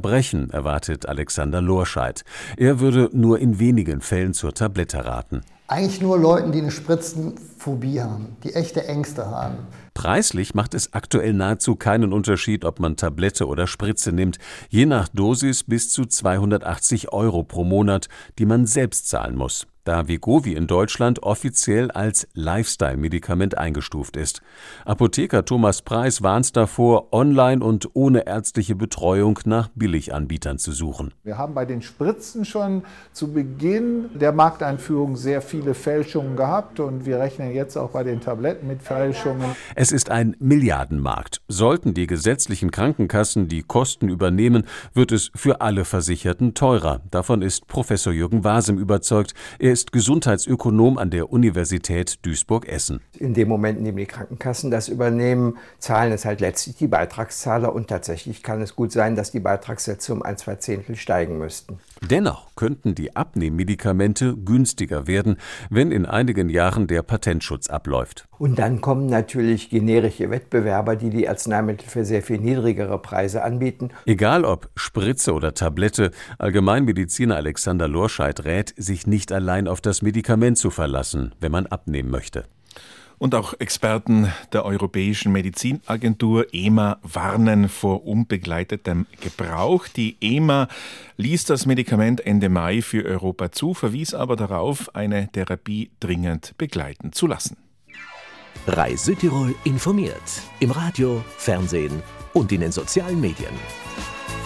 Verbrechen, erwartet Alexander Lorscheid. Er würde nur in wenigen Fällen zur Tablette raten. Eigentlich nur Leuten, die eine Spritzenphobie haben, die echte Ängste haben. Preislich macht es aktuell nahezu keinen Unterschied, ob man Tablette oder Spritze nimmt. Je nach Dosis bis zu 280 € pro Monat, die man selbst zahlen muss, da Wegovy in Deutschland offiziell als Lifestyle-Medikament eingestuft ist. Apotheker Thomas Preis warnt davor, online und ohne ärztliche Betreuung nach Billiganbietern zu suchen. Wir haben bei den Spritzen schon zu Beginn der Markteinführung sehr viele Fälschungen gehabt und wir rechnen jetzt auch bei den Tabletten mit Fälschungen. Es ist ein Milliardenmarkt. Sollten die gesetzlichen Krankenkassen die Kosten übernehmen, wird es für alle Versicherten teurer. Davon ist Professor Jürgen Wasem überzeugt. Er ist Gesundheitsökonom an der Universität Duisburg-Essen. In dem Moment, in dem die Krankenkassen das übernehmen, zahlen es halt letztlich die Beitragszahler und tatsächlich kann es gut sein, dass die Beitragssätze um 1-2 Zehntel steigen müssten. Dennoch könnten die Abnehmmedikamente günstiger werden, wenn in einigen Jahren der Patentschutz abläuft. Und dann kommen natürlich generische Wettbewerber, die die Arzneimittel für sehr viel niedrigere Preise anbieten. Egal ob Spritze oder Tablette, Allgemeinmediziner Alexander Lorscheid rät, sich nicht allein auf das Medikament zu verlassen, wenn man abnehmen möchte. Und auch Experten der Europäischen Medizinagentur EMA warnen vor unbegleitetem Gebrauch. Die EMA ließ das Medikament Ende Mai für Europa zu, verwies aber darauf, eine Therapie dringend begleiten zu lassen. RAI Südtirol informiert. Im Radio, Fernsehen und in den sozialen Medien.